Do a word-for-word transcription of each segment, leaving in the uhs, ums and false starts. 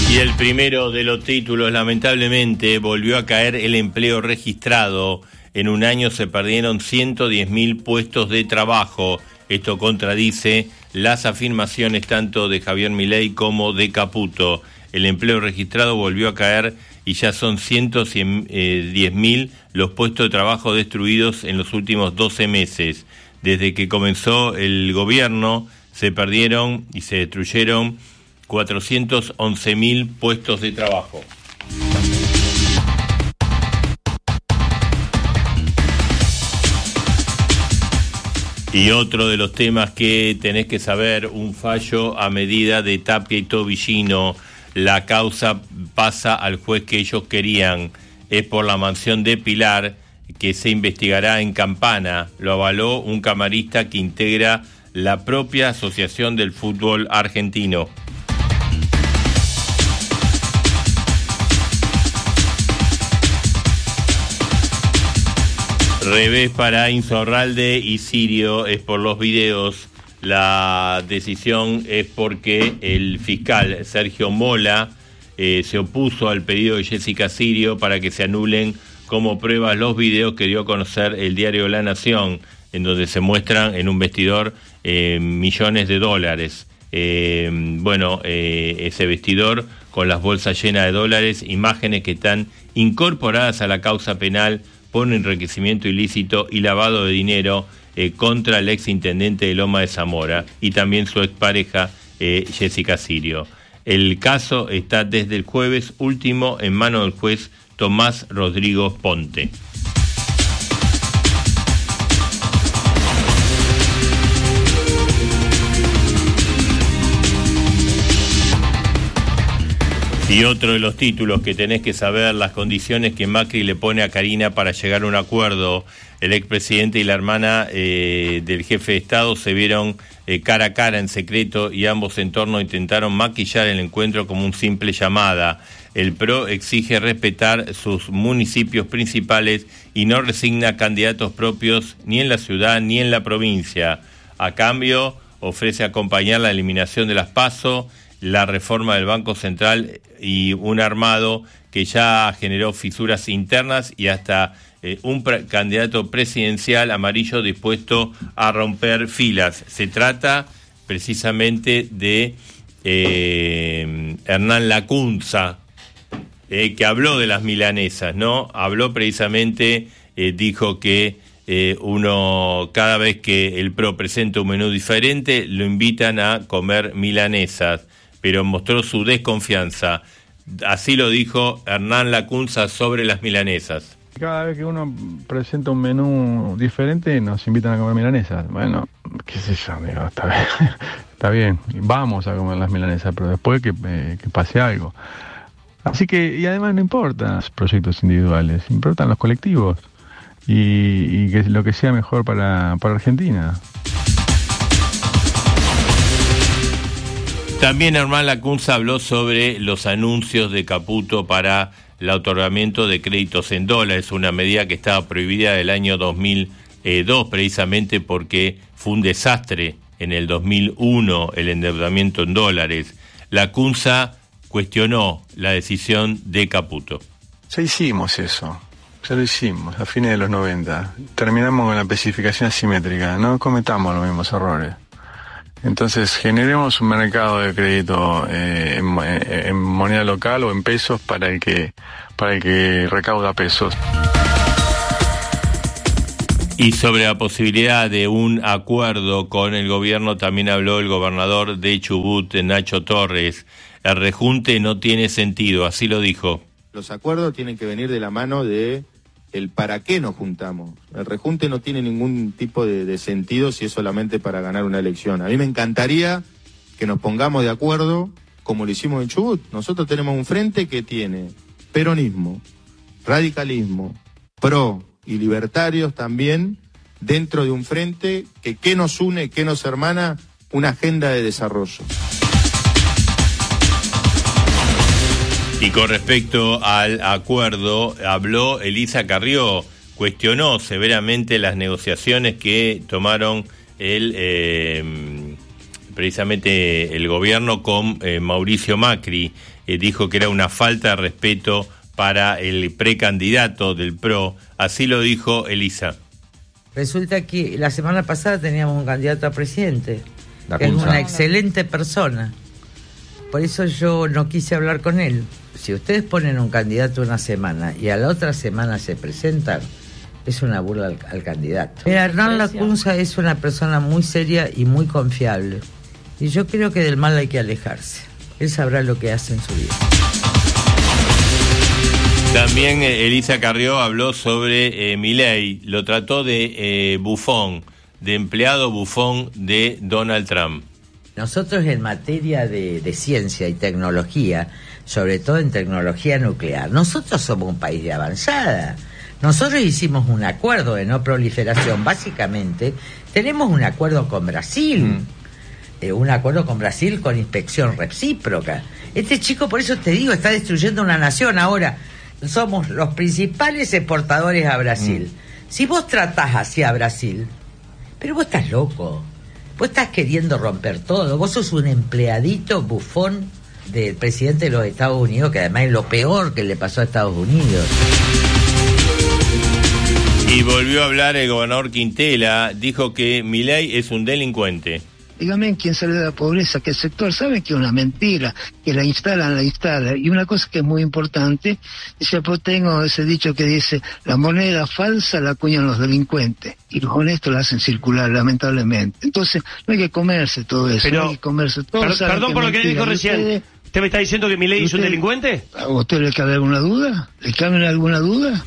Y el primero de los títulos, lamentablemente, volvió a caer el empleo registrado. En un año se perdieron ciento diez mil puestos de trabajo. Esto contradice las afirmaciones tanto de Javier Milei como de Caputo. El empleo registrado volvió a caer y ya son ciento diez mil los puestos de trabajo destruidos en los últimos doce meses. Desde que comenzó el gobierno se perdieron y se destruyeron cuatrocientos once mil puestos de trabajo. Y otro de los temas que tenés que saber, un fallo a medida de Tapia y Tobillino. La causa pasa al juez que ellos querían. Es por la mansión de Pilar, que se investigará en Campana. Lo avaló un camarista que integra la propia Asociación del Fútbol Argentino. Revés para Insaurralde y Sirio, es por los videos. La decisión es porque el fiscal Sergio Mola eh, se opuso al pedido de Jessica Sirio para que se anulen como pruebas los videos que dio a conocer el diario La Nación, en donde se muestran en un vestidor eh, millones de dólares. Eh, bueno, eh, ese vestidor con las bolsas llenas de dólares, imágenes que están incorporadas a la causa penal por enriquecimiento ilícito y lavado de dinero eh, contra el exintendente de Loma de Zamora y también su expareja eh, Jessica Sirio. El caso está desde el jueves último en manos del juez Tomás Rodrigo Ponte. Y otro de los títulos que tenés que saber, las condiciones que Macri le pone a Karina para llegar a un acuerdo. El expresidente y la hermana eh, del jefe de Estado se vieron eh, cara a cara en secreto y ambos en torno intentaron maquillar el encuentro como un simple llamada. El P R O exige respetar sus municipios principales y no resigna candidatos propios ni en la ciudad ni en la provincia. A cambio, ofrece acompañar la eliminación de las PASO, la reforma del Banco Central y un armado que ya generó fisuras internas y hasta eh, un pre- candidato presidencial amarillo dispuesto a romper filas. Se trata precisamente de eh, Hernán Lacunza, eh, que habló de las milanesas, ¿no? Habló precisamente, eh, dijo que eh, uno, cada vez que el P R O presenta un menú diferente, lo invitan a comer milanesas, pero mostró su desconfianza. Así lo dijo Hernán Lacunza sobre las milanesas. Cada vez que uno presenta un menú diferente, nos invitan a comer milanesas. Bueno, qué sé yo, amigo, está bien, está bien. Vamos a comer las milanesas, pero después que, eh, que pase algo. Así que, y además no importan los proyectos individuales, importan los colectivos y, y que lo que sea mejor para, para Argentina. También Hernán Lacunza habló sobre los anuncios de Caputo para el otorgamiento de créditos en dólares, una medida que estaba prohibida del año dos mil dos, precisamente porque fue un desastre en el dos mil uno el endeudamiento en dólares. Lacunza cuestionó la decisión de Caputo. Ya hicimos eso, ya lo hicimos a fines de los noventa. Terminamos con la especificación asimétrica, no cometamos los mismos errores. Entonces generemos un mercado de crédito eh, en, en moneda local o en pesos para el que para el que recauda pesos. Y sobre la posibilidad de un acuerdo con el gobierno también habló el gobernador de Chubut, Nacho Torres. El rejunte no tiene sentido, así lo dijo. Los acuerdos tienen que venir de la mano de el para qué nos juntamos. El rejunte no tiene ningún tipo de, de sentido si es solamente para ganar una elección. A mí me encantaría que nos pongamos de acuerdo como lo hicimos en Chubut. Nosotros tenemos un frente que tiene peronismo, radicalismo, pro y libertarios también dentro de un frente que ¿qué nos une, qué nos hermana? Una agenda de desarrollo. Y con respecto al acuerdo, habló Elisa Carrió, cuestionó severamente las negociaciones que tomaron el eh, precisamente el gobierno con eh, Mauricio Macri. Eh, dijo que era una falta de respeto para el precandidato del P R O. Así lo dijo Elisa. Resulta que la semana pasada teníamos un candidato a presidente, que es una excelente persona. Por eso yo no quise hablar con él. Si ustedes ponen un candidato una semana y a la otra semana se presentan, es una burla al, al candidato. Mira, Hernán Lacunza es una persona muy seria y muy confiable. Y yo creo que del mal hay que alejarse. Él sabrá lo que hace en su vida. También eh, Elisa Carrió habló sobre eh, Milei, lo trató de eh, bufón, de empleado bufón de Donald Trump. Nosotros en materia de, de ciencia y tecnología, sobre todo en tecnología nuclear, nosotros somos un país de avanzada. Nosotros hicimos un acuerdo de no proliferación, básicamente tenemos un acuerdo con Brasil, mm. eh, un acuerdo con Brasil con inspección recíproca. Este chico, por eso te digo, está destruyendo una nación ahora. Somos los principales exportadores a Brasil. Mm. Si vos tratás así a Brasil, pero vos estás loco, vos estás queriendo romper todo, vos sos un empleadito bufón del presidente de los Estados Unidos, que además es lo peor que le pasó a Estados Unidos. Y volvió a hablar el gobernador Quintela, dijo que Milei es un delincuente. Dígame quién sale de la pobreza, qué sector. Saben que es una mentira, que la instalan, la instalan. Y una cosa que es muy importante, dice, pues tengo ese dicho que dice, la moneda falsa la acuñan los delincuentes y los honestos la hacen circular, lamentablemente. Entonces, no hay que comerse todo eso, Pero, no hay que comerse todo. Per- perdón por lo que dijo recién. Ustedes, ¿Usted me está diciendo que Milei es un delincuente? ¿A usted le cabe alguna duda? ¿Le cabe alguna duda?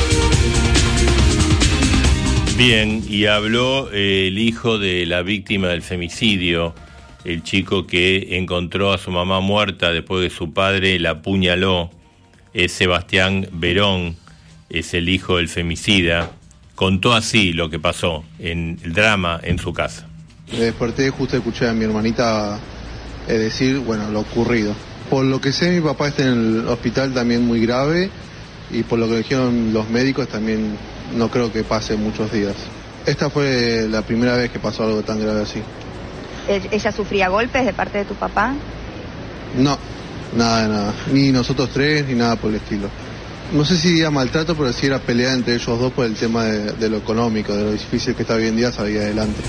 Bien, y habló eh, el hijo de la víctima del femicidio, el chico que encontró a su mamá muerta después de que su padre la apuñaló, es Sebastián Verón, es el hijo del femicida. Contó así lo que pasó, en el drama en su casa. Me desperté, justo escuché a mi hermanita eh, decir, bueno, lo ocurrido. Por lo que sé, mi papá está en el hospital también muy grave, y por lo que dijeron los médicos también no creo que pase muchos días. Esta fue la primera vez que pasó algo tan grave así. ¿Ella sufría golpes de parte de tu papá? No, nada de nada. Ni nosotros tres, ni nada por el estilo. No sé si era maltrato, pero sí era pelea entre ellos dos por el tema de, de lo económico, de lo difícil que está hoy en día salir adelante.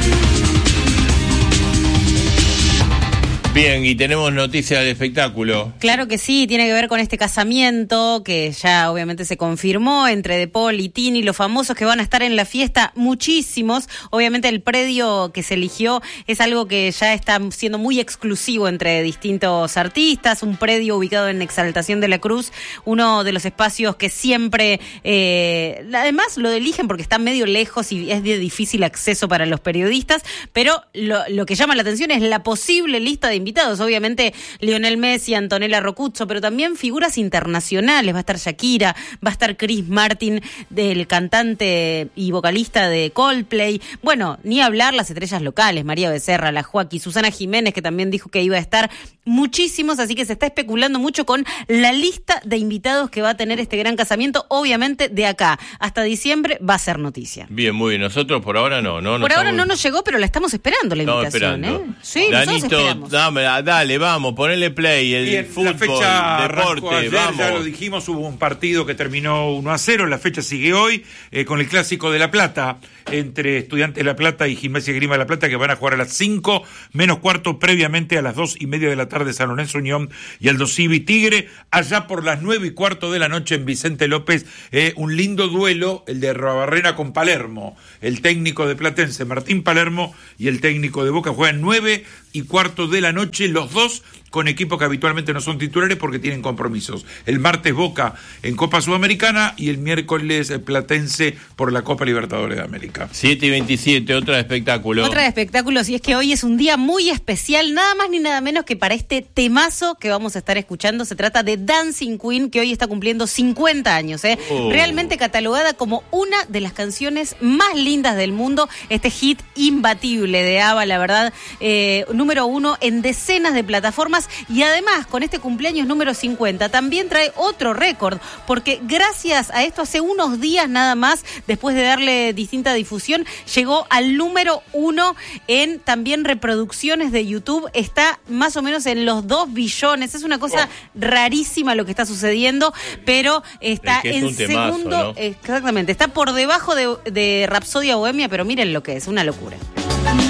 Bien, y tenemos noticias del espectáculo. Claro que sí, tiene que ver con este casamiento que ya obviamente se confirmó entre De Paul y Tini, los famosos que van a estar en la fiesta, muchísimos. Obviamente el predio que se eligió es algo que ya está siendo muy exclusivo entre distintos artistas, un predio ubicado en Exaltación de la Cruz, uno de los espacios que siempre, eh, además lo eligen porque está medio lejos y es de difícil acceso para los periodistas, pero lo, lo que llama la atención es la posible lista de invitados, obviamente Lionel Messi, Antonella Rocuzzo, pero también figuras internacionales, va a estar Shakira, va a estar Chris Martin, del cantante y vocalista de Coldplay, bueno, ni hablar las estrellas locales, María Becerra, La Joaquí, Susana Jiménez, que también dijo que iba a estar, muchísimos, así que se está especulando mucho con la lista de invitados que va a tener este gran casamiento, obviamente de acá hasta diciembre va a ser noticia. Bien, muy bien, nosotros por ahora no, no. Por no ahora estamos... no nos llegó, pero la estamos esperando la invitación, esperando. ¿eh? Sí, Danito, nosotros esperamos. Dame, dale, vamos, ponele play, el Bien, fútbol, la fecha deporte, ayer, vamos. ya lo dijimos, hubo un partido que terminó uno a cero, la fecha sigue hoy, eh, con el Clásico de La Plata, entre Estudiantes de La Plata y Gimnasia y Esgrima de La Plata, que van a jugar a las cinco menos cuarto, previamente a las dos y media de la tarde, San Lorenzo Unión y Aldo Civi Tigre, allá por las nueve y cuarto de la noche en Vicente López, eh, un lindo duelo, el de Rabarrena con Palermo, el técnico de Platense, Martín Palermo, y el técnico de Boca, juegan nueve y cuarto de la noche, los dos con equipos que habitualmente no son titulares porque tienen compromisos. El martes Boca en Copa Sudamericana y el miércoles Platense por la Copa Libertadores de América. siete y veintisiete, otra de espectáculo. Otra de espectáculos, y es que hoy es un día muy especial, nada más ni nada menos que para este temazo que vamos a estar escuchando. Se trata de Dancing Queen, que hoy está cumpliendo cincuenta años, ¿eh? Oh. Realmente catalogada como una de las canciones más lindas del mundo. Este hit imbatible de ABBA, la verdad, eh, número uno en decenas de plataformas. plataformas y además con este cumpleaños número cincuenta también trae otro récord, porque gracias a esto hace unos días nada más, después de darle distinta difusión, llegó al número uno en también reproducciones de YouTube, está más o menos en los dos billones, es una cosa oh. rarísima lo que está sucediendo, pero está es en temazo, segundo, ¿no? Exactamente, está por debajo de, de Rapsodia Bohemia, pero miren lo que es, una locura.